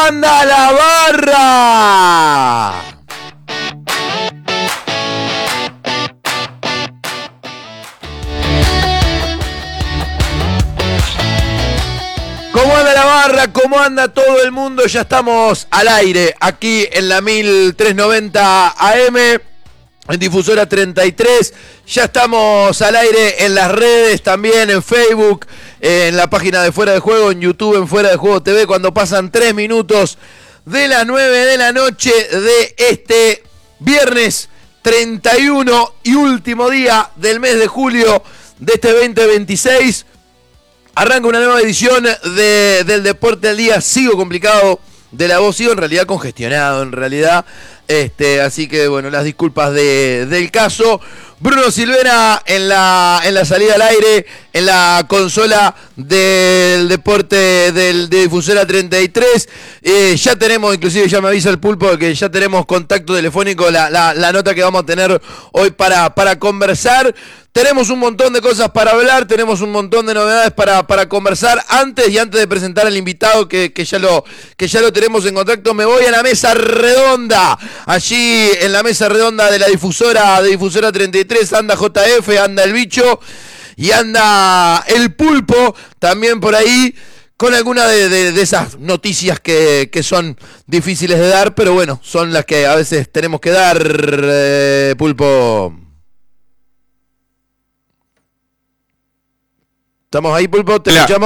anda la barra? ¿Cómo anda la barra? ¿Cómo anda todo el mundo? Ya estamos al aire aquí en la 1390 AM, en Difusora 33. Ya estamos al aire en las redes también, en Facebook, en la página de Fuera de Juego, en YouTube, en Fuera de Juego TV, cuando pasan 3 minutos de las 9 de la noche de este viernes 31 y último día del mes de julio de este 2026. Arranca una nueva edición del Deporte al Día. Sigo complicado de la voz, sigo en realidad congestionado, en realidad. Así que, bueno, las disculpas del caso. Bruno Silvera en la salida al aire, en la consola del Deporte de Difusora 33. Ya tenemos, inclusive ya me avisa el Pulpo que ya tenemos contacto telefónico, la nota que vamos a tener hoy para conversar. Tenemos un montón de cosas para hablar, tenemos un montón de novedades para conversar. Antes de presentar al invitado que ya lo tenemos en contacto, me voy a la mesa redonda. Allí en la mesa redonda de la Difusora 33 anda JF, anda el Bicho y anda el Pulpo también por ahí, con alguna de esas noticias que son difíciles de dar, pero bueno, son las que a veces tenemos que dar, Pulpo. ¿Estamos ahí, Pulpo? ¿Te escuchamos?